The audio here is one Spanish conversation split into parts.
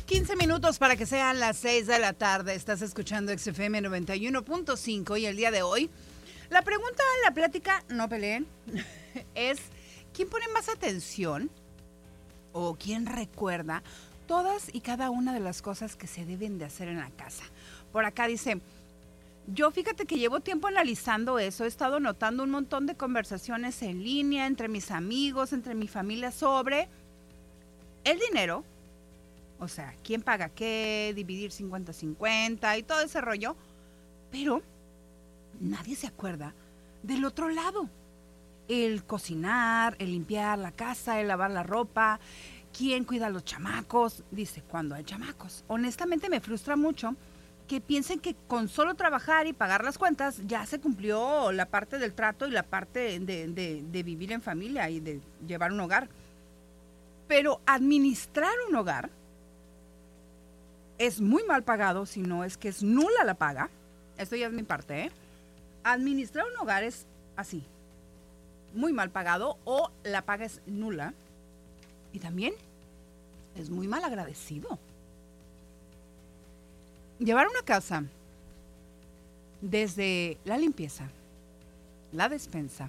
15 minutos para que sean las 6 de la tarde. Estás escuchando XFM 91.5 y el día de hoy, la pregunta en la plática, no peleen, es ¿quién pone más atención o quién recuerda todas y cada una de las cosas que se deben de hacer en la casa? Por acá dice, yo fíjate que llevo tiempo analizando eso, he estado notando un montón de conversaciones en línea entre mis amigos, entre mi familia sobre el dinero. O sea, quién paga qué, dividir 50-50 y todo ese rollo. Pero nadie se acuerda del otro lado. El cocinar, el limpiar la casa, el lavar la ropa, quién cuida a los chamacos. Dice, ¿cuándo hay chamacos? Honestamente me frustra mucho que piensen que con solo trabajar y pagar las cuentas ya se cumplió la parte del trato y la parte de vivir en familia y de llevar un hogar. Pero administrar un hogar es muy mal pagado, si no es que es nula la paga. Esto ya es mi parte, ¿eh? Administrar un hogar es así, muy mal pagado o la paga es nula. Y también es muy mal agradecido. Llevar una casa desde la limpieza, la despensa,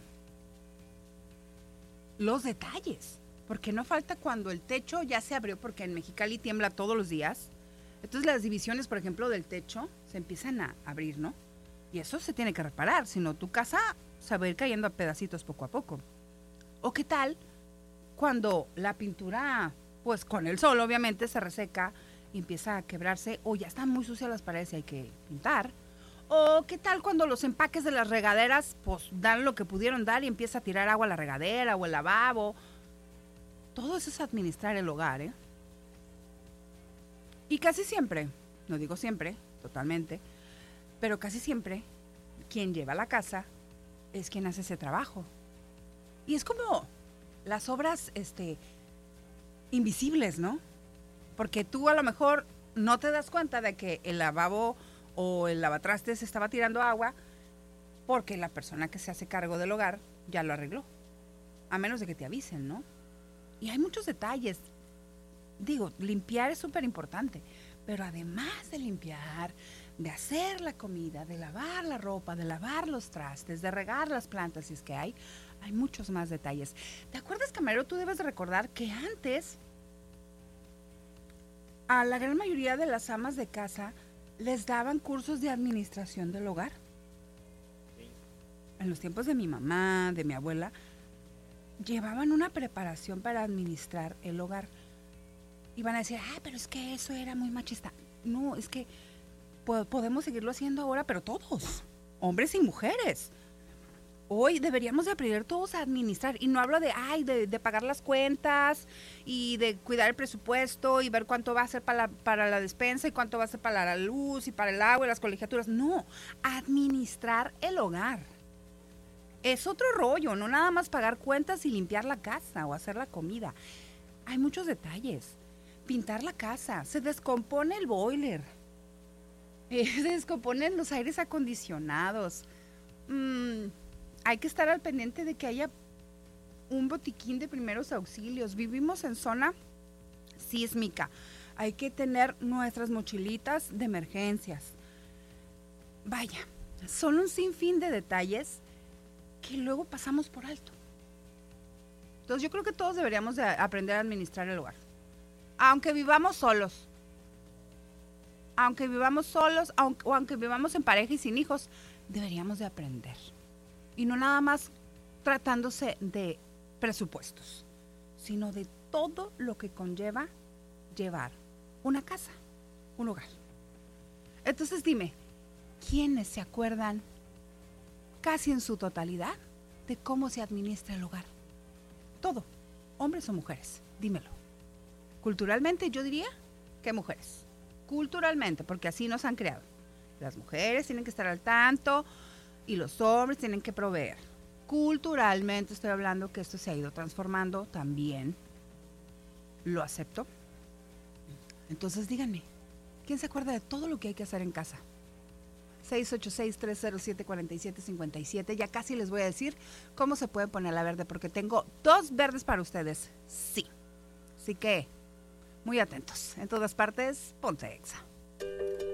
los detalles, porque no falta cuando el techo ya se abrió, porque en Mexicali tiembla todos los días. Entonces las divisiones, por ejemplo, del techo se empiezan a abrir, ¿no? Y eso se tiene que reparar, si no tu casa se va a ir cayendo a pedacitos poco a poco. ¿O qué tal cuando la pintura, pues con el sol obviamente se reseca y empieza a quebrarse, o ya están muy sucias las paredes y hay que pintar? ¿O qué tal cuando los empaques de las regaderas, pues dan lo que pudieron dar y empieza a tirar agua a la regadera o el lavabo? Todo eso es administrar el hogar, ¿eh? Y casi siempre, no digo siempre, totalmente, pero casi siempre, quien lleva la casa es quien hace ese trabajo. Y es como las obras invisibles, ¿no? Porque tú a lo mejor no te das cuenta de que el lavabo o el lavatrastes estaba tirando agua porque la persona que se hace cargo del hogar ya lo arregló. A menos de que te avisen, ¿no? Y hay muchos detalles. Digo, limpiar es súper importante, pero además de limpiar, de hacer la comida, de lavar la ropa, de lavar los trastes, de regar las plantas si es que hay muchos más detalles. ¿Te acuerdas, camarero? Tú debes de recordar que antes a la gran mayoría de las amas de casa les daban cursos de administración del hogar. Sí. En los tiempos de mi mamá, de mi abuela, llevaban una preparación para administrar el hogar. Iban a decir, pero es que eso era muy machista. No, es que podemos seguirlo haciendo ahora, pero todos, hombres y mujeres. Hoy deberíamos de aprender todos a administrar. Y no hablo de pagar las cuentas y de cuidar el presupuesto y ver cuánto va a ser para la despensa y cuánto va a ser para la luz y para el agua y las colegiaturas. No, administrar el hogar. Es otro rollo, no nada más pagar cuentas y limpiar la casa o hacer la comida. Hay muchos detalles. Pintar la casa, se descompone el boiler, se descomponen los aires acondicionados. Hay que estar al pendiente de que haya un botiquín de primeros auxilios. Vivimos en zona sísmica. Hay que tener nuestras mochilitas de emergencias. Vaya, son un sinfín de detalles que luego pasamos por alto. Entonces yo creo que todos deberíamos de aprender a administrar el hogar. Aunque vivamos solos, o aunque vivamos en pareja y sin hijos, deberíamos de aprender. Y no nada más tratándose de presupuestos, sino de todo lo que conlleva llevar una casa, un hogar. Entonces dime, ¿quiénes se acuerdan casi en su totalidad de cómo se administra el hogar? Todo, hombres o mujeres, dímelo. Culturalmente yo diría que mujeres. Culturalmente, porque así nos han creado. Las mujeres tienen que estar al tanto y los hombres tienen que proveer. Culturalmente estoy hablando que esto se ha ido transformando también. Lo acepto. Entonces díganme, ¿quién se acuerda de todo lo que hay que hacer en casa? 686-307-4757. Ya casi les voy a decir cómo se puede poner la verde, porque tengo 2 verdes para ustedes. Sí. Así que Muy atentos. En todas partes, Ponte Exa.